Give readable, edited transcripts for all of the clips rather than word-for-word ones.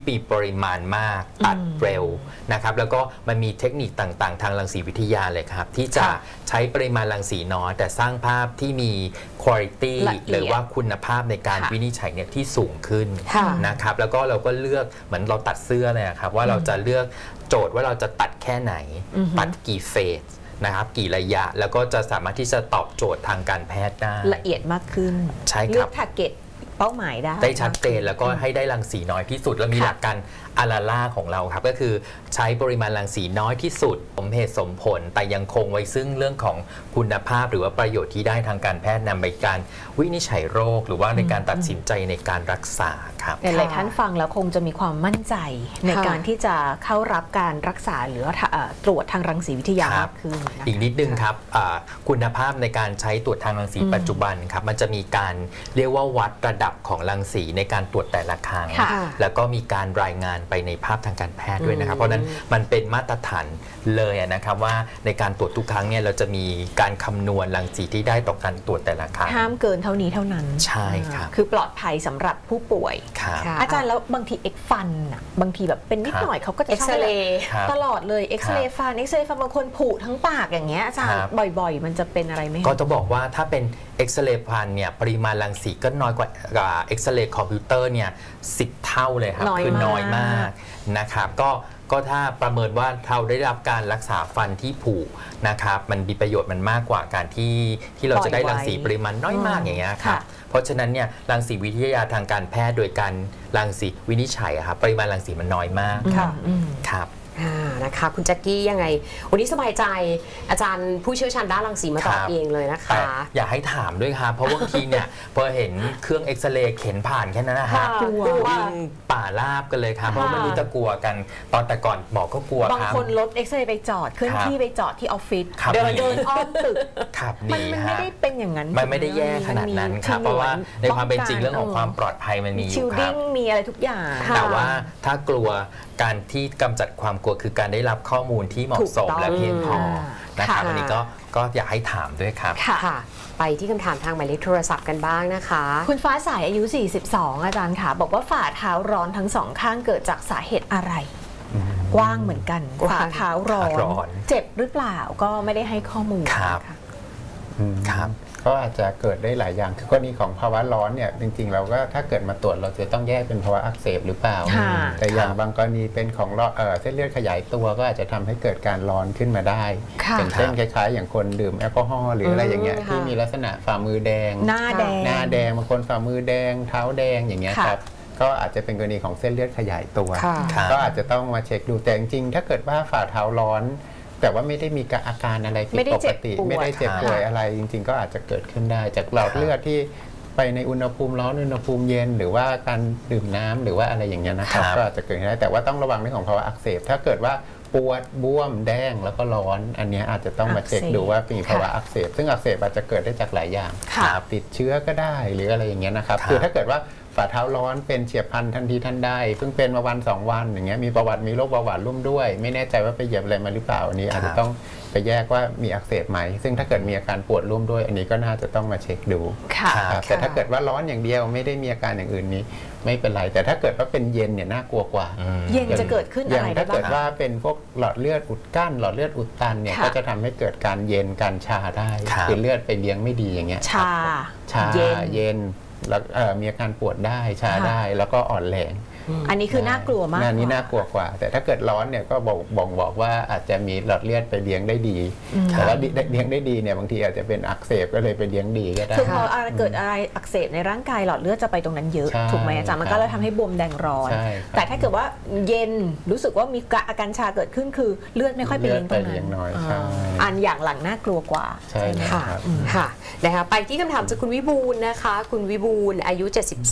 มีปริมาณมากตัดเร็วนะครับแล้วก็มันมีเทคนิคต่างๆทางรังสีวิทยาเลยครับที่จะใช้ปริมาณรังสีน้อยแต่สร้างภาพที่มีคุณภาพหรือว่าคุณภาพในการวินิจฉัยเนี่ยที่สูงขึ้นนะครับแล้วก็เราก็เลือกเหมือนเราตัดเสื้อเลยครับว่าเราจะเลือกโจทย์ว่าเราจะตัดแค่ไหนตัดกี่เฟสนะครับกี่ระยะแล้วก็จะสามารถที่จะตอบโจทย์ทางการแพทย์ได้ละเอียดมากขึ้นใช่ครับเลือก target เป้าหมายได้ชัดเจนแล้วก็ให้ได้รังสีน้อยที่สุดแล้วมีหลักการอาราล่าของเราครับก็คือใช้ปริมาณรังสีน้อยที่สุดสมเหตุสมผลแต่ยังคงไว้ซึ่งเรื่องของคุณภาพหรือว่าประโยชน์ที่ได้ทางการแพทย์นำไปการวินิจฉัยโรคหรือว่าในการตัดสินใจในการรักษาครับหลายท่านฟังแล้วคงจะมีความมั่นใจในการที่จะเข้ารับการรักษาหรือตรวจทางรังสีวิทยามากขึ้นอีกนิดนึงครับคุณภาพในการใช้ตรวจทางรังสีปัจจุบันครับมันจะมีการเรียกว่าวัดระดับของรังสีในการตรวจแต่ละครั้งแล้วก็มีการรายงานไปในภาพทางการแพทย์ด้วยนะครับเพราะนั้นมันเป็นมาตรฐานเลยนะครับว่าในการตรวจทุกครั้งเนี่ยเราจะมีการคำนวณรังสีที่ได้ต่อการตรวจแต่ละครั้งห้ามเกินเท่านี้เท่านั้นใช่ครับคือปลอดภัยสำหรับผู้ป่วยอาจารย์แล้วบางทีเอ็กฟันบางทีแบบเป็นนิดหน่อยเขาก็จะเอ็กซเรย์ตลอดเลยเอ็กซเรย์ฟันบางคนผุทั้งปากอย่างเงี้ยอาจารย์บ่อยๆมันจะเป็นอะไรไหมก็ต้องบอกว่าถ้าเป็นเอ็กซเรย์ฟันเนี่ยปริมาณรังสีก็น้อยกว่าเอ็กซเรย์คอมพิวเตอร์เนี่ย10 เท่าเลยครับคือน้อยมากนะครับก็ถ้าประเมินว่าเราได้รับการรักษาฟันที่ผุนะครับมันมีประโยชน์มันมากกว่าการที่เราจะได้รังสีปริมาณน้อยมากอย่างเงี้ยครับเพราะฉะนั้นเนี่ยรังสีวิทยาทางการแพทย์โดยการรังสีวินิจฉัยครับปริมาณรังสีมันน้อยมากครับนะคะคุณแจ็คกี้ยังไงวันนี้สบายใจอาจารย์ผู้เชี่ยวชาญด้านรังสีมาตอบเองเลยนะคะอยากให้ถามด้วยครับเพราะบางทีเนี่ยพอเห็นเครื่องเอ็กซเรย์เข็นผ่านแค่นั้นนะฮะวิ่งป่าลาบกันเลยครับเพราะไม่รู้จะกลัวกันตอนแต่ก่อนบอกก็กลัวบางคนรถเอ็กซเรย์ไปจอดเคลื่อนที่ไปจอดที่ออฟฟิศเดินอ้อมตึกมันไม่ได้เป็นอย่างนั้นมันไม่ได้แย่ขนาดนั้นครับเพราะว่าในความเป็นจริงเรื่องของความปลอดภัยมันมีอยู่ครับมีอะไรทุกอย่างแต่ว่าถ้ากลัวการที่กำจัดความกลัวคือการได้รับข้อมูลที่เหมาะสมและเพียงพอนะครับวันนี้ก็อยากให้ถามด้วยครับค่ะไปที่คำถามทางหมายเลขโทรศัพท์กันบ้างนะคะคุณฟ้าใสอายุ42อาจารย์ค่ะบอกว่าฝ่าเท้าร้อนทั้งสองข้างเกิดจากสาเหตุอะไรกว้างเหมือนกันฝ่าเท้าร้อนเจ็บหรือเปล่าก็ไม่ได้ให้ข้อมูลครับก็อาจจะเกิดได้หลายอย่างคือกรณีของภาวะร้อนเนี่ยจริงๆเราก็ถ้าเกิดมาตรวจเราจะต้องแยกเป็นภาวะอักเสบหรือเปล่าแต่อย่างบางกรณีเป็นของเส้นเลือดขยายตัวก็อาจจะทำให้เกิดการร้อนขึ้นมาได้อย่างเช่นคล้ายๆอย่างคนดื่มแอลกอฮอล์หรืออะไรอย่างเงี้ยที่มีลักษณะฝ่ามือแดงหน้าแดงบางคนฝ่ามือแดงเท้าแดงอย่างเงี้ยครับก็อาจจะเป็นกรณีของเส้นเลือดขยายตัวก็อาจจะต้องมาเช็คดูแต่จริงๆถ้าเกิดว่าฝ่าเท้าร้อนแต่ว่าไม่ได้มีอาการอะไรผิดปกติไม่ได้เจ็บป่วยอะไรจริงๆก็อาจจะเกิดขึ้นได้จากหลอดเลือดที่ไปในอุณหภูมิร้อนอุณหภูมิเย็นหรือว่าการดื่มน้ำหรือว่าอะไรอย่างเงี้ยนะครับก็อาจจะเกิดได้แต่ว่าต้องระวังเรื่องของภาวะอักเสบถ้าเกิดว่าปวดบวมแดงแล้วก็ร้อนอันนี้อาจจะต้องมาเช็คดูว่ามีภาวะอักเสบซึ่งอักเสบอาจจะเกิดได้จากหลายอย่างติดเชื้อก็ได้หรืออะไรอย่างเงี้ยนะครับคือถ้าเกิดว่าฝ่าเท้าร้อนเป็นเฉียบพลันทันทีทันใดเพิ่งเป็นมาวัน2 วันอย่างเงี้ยมีประวัติมีโรคเบาหวานร่วมด้วยไม่แน่ใจว่าไปเหยียบอะไรมาหรือเปล่าอันนี้อาจจะต้องไปแยกว่ามีอักเสบไหมซึ่งถ้าเกิดมีอาการปวดร่วมด้วยอันนี้ก็น่าจะต้องมาเช็คดูแต่ถ้าเกิดว่าร้อนอย่างเดียวไม่ได้มีอาการอย่างอื่นนี้ไม่เป็นไรแต่ถ้าเกิดว่าเป็นเย็นเนี่ยน่ากลัวกว่าเย็นจะเกิดขึ้นอะไรได้บ้างถ้าเกิดว่าเป็นพวกหลอดเลือดอุดกั้นหลอดเลือดอุดตันเนี่ยก็จะทำให้เกิดการเย็นการชาได้คือเลือดไปเลี้ยงไม่ดีอย่างเงี้ยชาเย็นแล้วมีอาการปวดได้ชาได้แล้วก็อ่อนแรงอันนี้คือน่ากลัวมากอันนี้น่ากลัวกว่าแต่ถ้าเกิดร้อนเนี่ยก็บอกว่าอาจจะมีหลอดเลือดไปเลี้ยงได้ดีแต่ว่าเลี้ยงได้ดีเนี่ยบางทีอาจจะเป็นอักเสบก็เลยไปเลี้ยงดีก็ได้คือพอเกิดอะไรอักเสบในร่างกายหลอดเลือดจะไปตรงนั้นเยอะถูกไหมอาจารย์มันก็เลยทำให้บวมแดงร้อนแต่ถ้าเกิดว่าเย็นรู้สึกว่ามีอาการชาเกิดขึ้นคือเลือดไม่ค่อยไปเลี้ยงตรงนั้นอันอย่างหลังน่ากลัวกว่าใช่ค่ะนะคะไปที่คำถามจากคุณวิบูลย์นะคะคุณวิบูลย์อายุ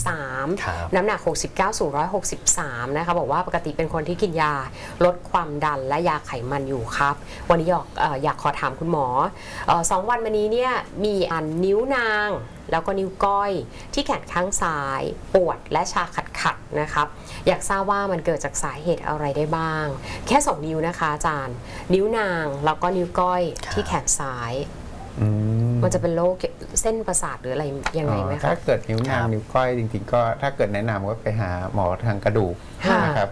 73น้ำหนัก69สูง163นะคะบอกว่าปกติเป็นคนที่กินยาลดความดันและยาไขมันอยู่ครับวันนี้อยากขอถามคุณหมอ2 วันมานี้เนี่ยมีนิ้วนางแล้วก็นิ้วก้อยที่แขนข้างซ้ายปวดและชาขัดนะครับอยากทราบว่ามันเกิดจากสาเหตุอะไรได้บ้างแค่2 นิ้วนะคะอาจารย์นิ้วนางแล้วก็นิ้วก้อยที่แขนซ้ายมันจะเป็นโรคเส้นประสาทหรืออะไรยังไงไหมคะถ้าเกิดนิ้วนางนิ้วก้อยจริงๆก็ถ้าเกิดแนะนำว่าไปหาหมอทางกระดูกนะครับ